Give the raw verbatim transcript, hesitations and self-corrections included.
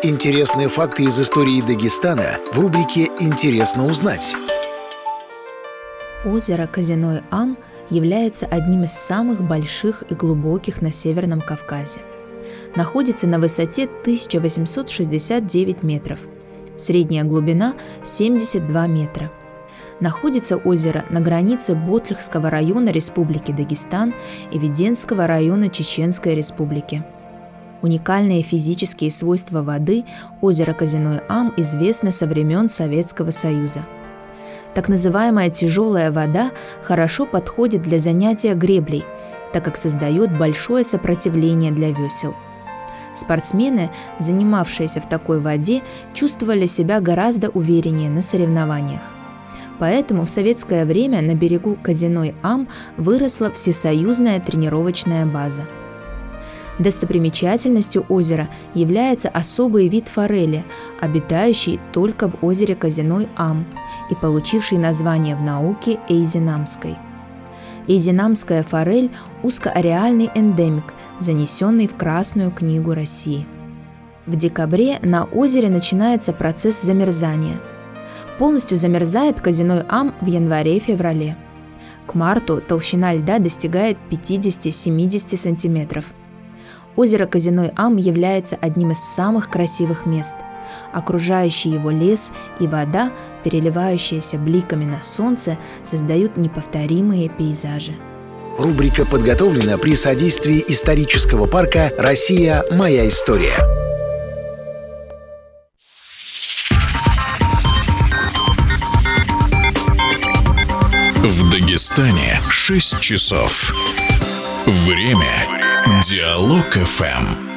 Интересные факты из истории Дагестана в рубрике «Интересно узнать». Озеро Козяной-Ам является одним из самых больших и глубоких на Северном Кавказе. Находится на высоте тысяча восемьсот шестьдесят девять метров. Средняя глубина – семьдесят два метра. Находится озеро на границе Ботлихского района Республики Дагестан и Веденского района Чеченской Республики. Уникальные физические свойства воды озера Козяной-Ам известны со времен Советского Союза. Так называемая тяжелая вода хорошо подходит для занятия греблей, так как создает большое сопротивление для весел. Спортсмены, занимавшиеся в такой воде, чувствовали себя гораздо увереннее на соревнованиях. Поэтому в советское время на берегу Козяной-Ам выросла всесоюзная тренировочная база. Достопримечательностью озера является особый вид форели, обитающий только в озере Козяной-Ам и получивший название в науке эйзенамской. Эйзенамская форель – узкоареальный эндемик, занесенный в Красную книгу России. В декабре на озере начинается процесс замерзания. Полностью замерзает Козяной-Ам в январе-феврале. К марту толщина льда достигает пятьдесят-семьдесят сантиметров. Озеро Козяной-Ам является одним из самых красивых мест. Окружающий его лес и вода, переливающиеся бликами на солнце, создают неповторимые пейзажи. Рубрика подготовлена при содействии исторического парка «Россия. Моя история». В Дагестане шесть часов. Время. Диалог эф эм.